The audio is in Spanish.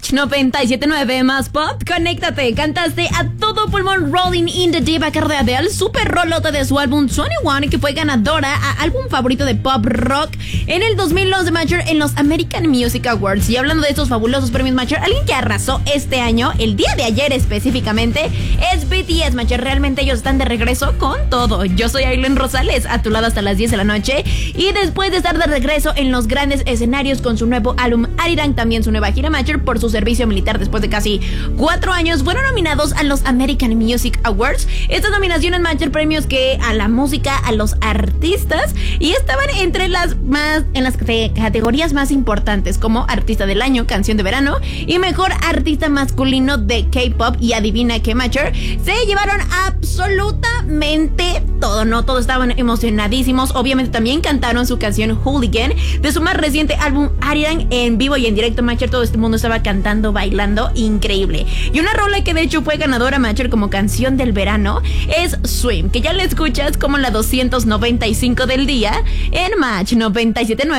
Match 97.9 más pop, conéctate, cantaste a todo pulmón Rolling in the Deep a cargo de Adele, super rolote de su álbum 21, que fue ganadora a álbum favorito de pop rock en el 2011 Matcher en los American Music Awards. Y hablando de estos fabulosos premios Matcher, alguien que arrasó este año, el día de ayer específicamente, es BTS Matcher. Realmente ellos están de regreso con todo. Yo soy Aileen Rosales, a tu lado hasta las 10 de la noche, y después de estar de regreso en los grandes escenarios con su nuevo álbum Arirang, también su nueva gira Matcher por su servicio militar después de casi 4 años, fueron nominados a los American Music Awards. Estas nominaciones Matcher premios que a la música, a los artistas, y estaban entre las categorías más importantes, como Artista del Año, Canción de Verano y Mejor Artista Masculino de K-Pop. Y adivina qué, Matcher, se llevaron absolutamente todo, ¿no? Todos estaban emocionadísimos. Obviamente también cantaron su canción Hooligan de su más reciente álbum Arirang en vivo y en directo, Matcher. Todo este mundo estaba cantando, bailando, increíble. Y una rola que de hecho fue ganadora, Matcher, como canción del verano es Swim, que ya la escuchas como la 295 del día en Match 97.9.